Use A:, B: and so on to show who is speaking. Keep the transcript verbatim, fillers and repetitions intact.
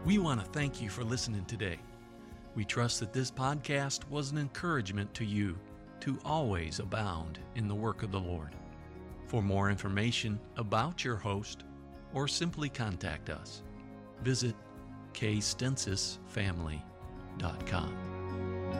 A: We want to thank you for listening today. We trust that this podcast was an encouragement to you to always abound in the work of the Lord. For more information about your host, or simply contact us, visit k stensis family dot com.